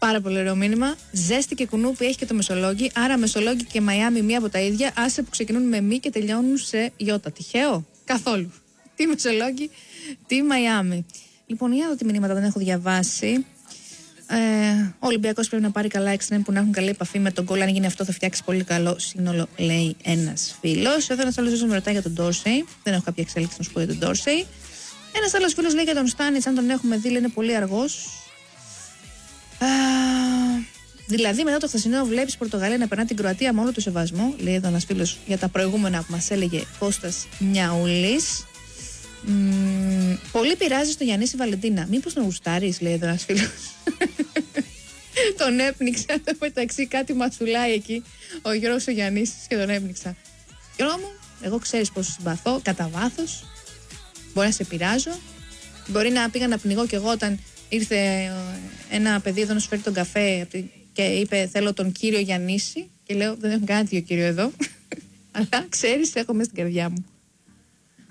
Πάρα πολύ ωραίο μήνυμα. Ζέστη και κουνούπι έχει και το Μεσολόγγι. Άρα Μεσολόγγι και Μαϊάμι μία από τα ίδια. Άσε που ξεκινούν με μη και τελειώνουν σε γιώτα. Τυχαίο? Καθόλου. Τι Μεσολόγγι, τι Μαϊάμι. Λοιπόν, για να δω τι μηνύματα δεν έχω διαβάσει. Ο Ολυμπιακός πρέπει να πάρει καλά εξτρέμ που να έχουν καλή επαφή με τον γκολ. Αν γίνει αυτό, θα φτιάξει πολύ καλό σύνολο, λέει ένας φίλος. Εδώ ένας άλλος με ρωτάει για τον Ντόρσεϊ. Δεν έχω κάποια εξέλιξη να σου πω για τον Ντόρσεϊ. Ένας άλλος φίλος λέει για τον Στάνιτς, αν τον έχουμε δει, λέει είναι πολύ αργός. Δηλαδή, μετά το χθεσινό, βλέπεις Πορτογαλία να περνά την Κροατία με όλο το σεβασμό. Λέει εδώ ένας φίλος για τα προηγούμενα που μας έλεγε Κώστας Νιαούλης. Πολύ πειράζει στο Γιαννήση Βαλεντίνα. Μήπως τον γουστάρεις, λέει εδώ ένας φίλος. Τον έπνιξα. Το μεταξύ κάτι μαθουλάει εκεί ο Γιώργος ο Γιαννήσης και τον έπνιξα. Γιώργο μου, εγώ ξέρεις πόσο συμπαθώ κατά βάθος. Μπορεί να σε πειράζω. Μπορεί να πήγα να πνιγώ κι εγώ όταν ήρθε ένα παιδί εδώ να σου φέρει τον καφέ και είπε θέλω τον κύριο Γιαννήση. Και λέω δεν έχω κανένα τέτοιο κύριο εδώ. Αλλά ξέρεις, έχω μέσα στην καρδιά μου.